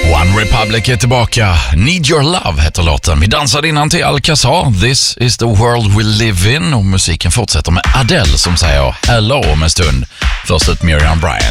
One Republic är tillbaka. Need Your Love heter låten. Vi dansade innan till Alcazar. This is the world we live in. Och musiken fortsätter med Adele som säger hello om en stund. Först ut Miriam Bryant.